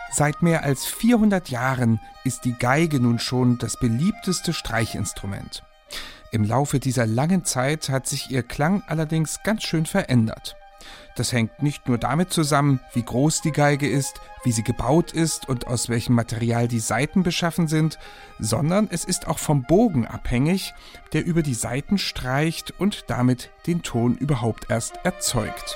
Seit mehr als 400 Jahren ist die Geige nun schon das beliebteste Streichinstrument. Im Laufe dieser langen Zeit hat sich ihr Klang allerdings ganz schön verändert. Das hängt nicht nur damit zusammen, wie groß die Geige ist, wie sie gebaut ist und aus welchem Material die Saiten beschaffen sind, sondern es ist auch vom Bogen abhängig, der über die Saiten streicht und damit den Ton überhaupt erst erzeugt.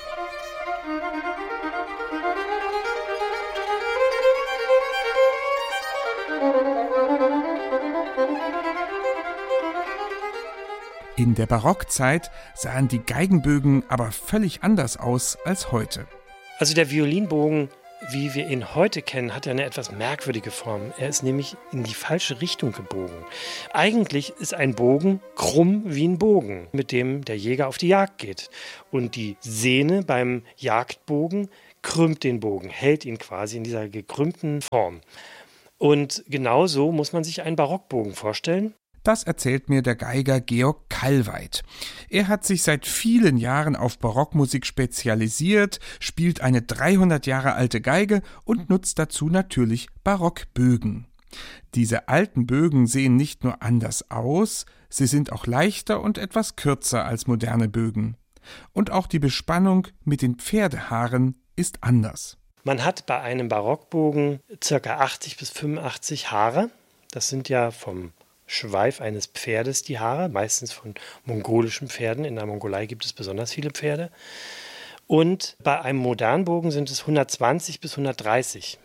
In der Barockzeit sahen die Geigenbögen aber völlig anders aus als heute. Also der Violinbogen, wie wir ihn heute kennen, hat ja eine etwas merkwürdige Form. Er ist nämlich in die falsche Richtung gebogen. Eigentlich ist ein Bogen krumm wie ein Bogen, mit dem der Jäger auf die Jagd geht. Und die Sehne beim Jagdbogen krümmt den Bogen, hält ihn quasi in dieser gekrümmten Form. Und genau so muss man sich einen Barockbogen vorstellen. Das erzählt mir der Geiger Georg Kallweit. Er hat sich seit vielen Jahren auf Barockmusik spezialisiert, spielt eine 300 Jahre alte Geige und nutzt dazu natürlich Barockbögen. Diese alten Bögen sehen nicht nur anders aus, sie sind auch leichter und etwas kürzer als moderne Bögen. Und auch die Bespannung mit den Pferdehaaren ist anders. Man hat bei einem Barockbogen ca. 80 bis 85 Haare. Das sind ja vom Schweif eines Pferdes die Haare, meistens von mongolischen Pferden. In der Mongolei gibt es besonders viele Pferde. Und bei einem modernen Bogen sind es 120 bis 130.